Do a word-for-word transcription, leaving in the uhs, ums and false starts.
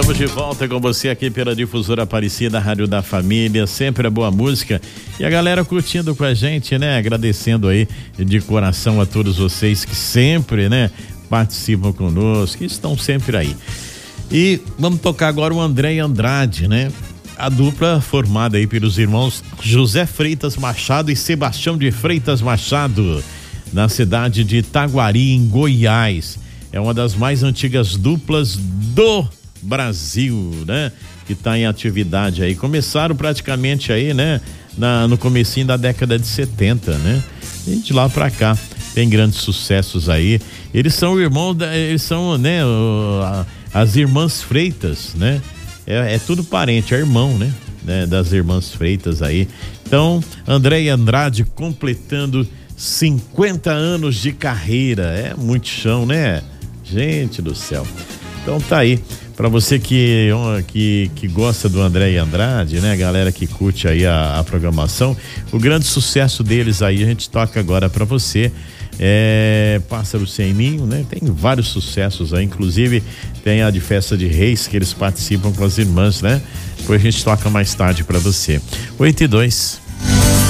Estamos de volta com você aqui pela Difusora Aparecida, Rádio da Família, sempre a boa música e a galera curtindo com a gente, né? Agradecendo aí de coração a todos vocês que sempre, né? Participam conosco, que estão sempre aí. E vamos tocar agora o André Andrade, né? A dupla formada aí pelos irmãos José Freitas Machado e Sebastião de Freitas Machado, na cidade de Itaguari, em Goiás. É uma das mais antigas duplas do Brasil, né? Que está em atividade aí. Começaram praticamente aí, né? Na, no comecinho da década de setenta, né? E de lá pra cá tem grandes sucessos aí. Eles são irmãos, da, eles são, né? O, a, as irmãs Freitas, né? É, é tudo parente, é irmão, né? né? Das irmãs Freitas aí. Então, André Andrade completando cinquenta anos de carreira. É muito chão, né? Gente do céu. Então tá aí, para você que, que que gosta do André Andrade, né, galera que curte aí a, a programação, o grande sucesso deles aí a gente toca agora para você, é Pássaro Sem Ninho, né? Tem vários sucessos aí, inclusive tem a de Festa de Reis que eles participam com as irmãs, né? Depois a gente toca mais tarde para você. oito e dois.